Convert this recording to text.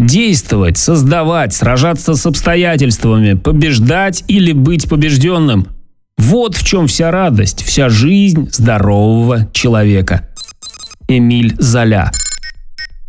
Действовать, создавать, сражаться с обстоятельствами, побеждать или быть побежденным. Вот в чем вся радость, вся жизнь здорового человека. Эмиль Золя.